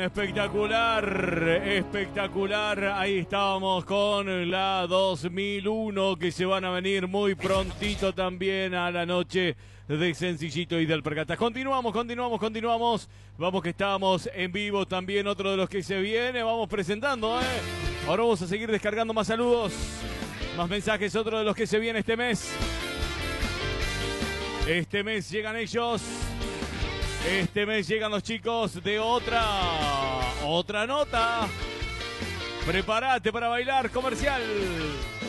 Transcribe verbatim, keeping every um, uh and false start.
espectacular, espectacular. Ahí estábamos con la dos mil uno que se van a venir muy prontito también a la noche de Sencillito y del Percatas. Continuamos, continuamos, continuamos. Vamos que estamos en vivo también, otro de los que se viene. Vamos presentando, ¿eh? Ahora vamos a seguir descargando más saludos, más mensajes, otro de los que se viene este mes. Este mes llegan ellos. Este mes llegan los chicos de otra, otra nota. Prepárate para bailar comercial.